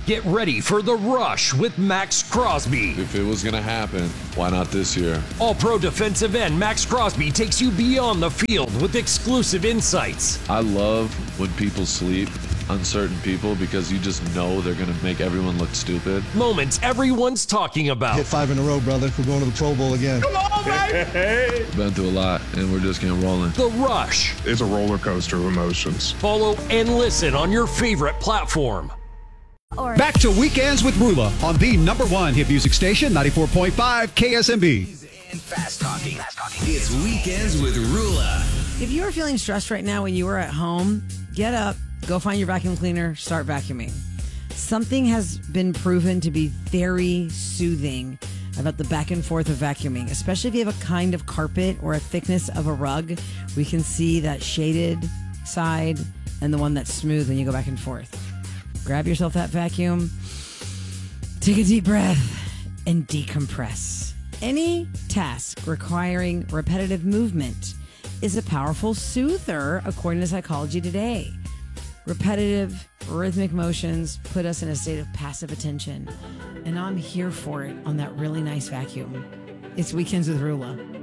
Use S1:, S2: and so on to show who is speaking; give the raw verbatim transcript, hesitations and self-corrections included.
S1: Get ready for The Rush with Max Crosby.
S2: If it was going to happen, why not this year?
S1: All-Pro defensive end Max Crosby takes you beyond the field with exclusive insights.
S2: I love when people sleep on certain people because you just know they're going to make everyone look stupid.
S1: Moments everyone's talking about.
S3: Hit five in a row, brother. We're going to the Pro Bowl again.
S1: Come on, baby!
S2: Been through a lot, and we're just getting rolling.
S1: The Rush.
S4: It's a roller coaster of emotions.
S1: Follow and listen on your favorite platform.
S5: Back to Weekends with Rula on the number one hit music station, ninety-four point five K S M B.
S6: And fast talking. Fast talking. It's Weekends with Rula.
S7: If you are feeling stressed right now when you are at home, get up, go find your vacuum cleaner, start vacuuming. Something has been proven to be very soothing about the back and forth of vacuuming, especially if you have a kind of carpet or a thickness of a rug. We can see that shaded side and the one that's smooth when you go back and forth. Grab yourself that vacuum, take a deep breath, and decompress. Any task requiring repetitive movement is a powerful soother, according to Psychology Today. Repetitive, rhythmic motions put us in a state of passive attention, and I'm here for it on that really nice vacuum. It's Weekends with Rula.